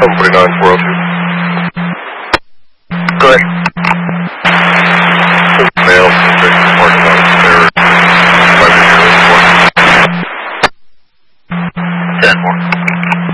749-402. Go ahead. Male, parking lot upstairs. 10-4.